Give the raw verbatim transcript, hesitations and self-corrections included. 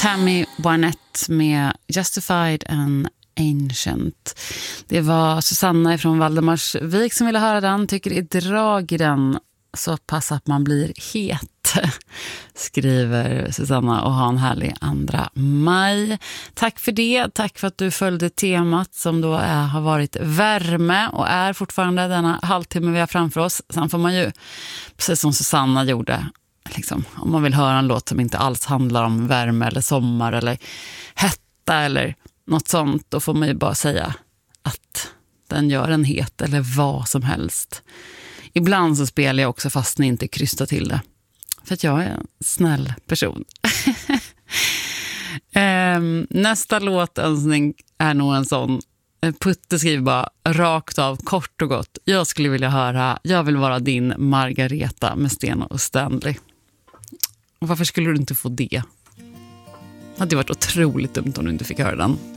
Tammy Wynette med Justified and Ancient. Det var Susanna från Valdemarsvik som ville höra den. Tycker i drag i den så pass att man blir het, skriver Susanna, och ha en härlig andra maj. Tack för det. Tack för att du följde temat som då är, har varit värme och är fortfarande denna halvtimme vi har framför oss. Sen får man ju, precis som Susanna gjorde, liksom, om man vill höra en låt som inte alls handlar om värme eller sommar eller hetta eller något sånt, då får man ju bara säga att den gör en het eller vad som helst. Ibland så spelar jag också fast ni inte krystar till det. För att jag är en snäll person. um, nästa låtönskning är nog en sån. Putte skriver bara rakt av, kort och gott. Jag skulle vilja höra Jag vill vara din Margareta med Sten och Stanley. Och varför skulle du inte få det? Det hade varit otroligt dumt om du inte fick höra den.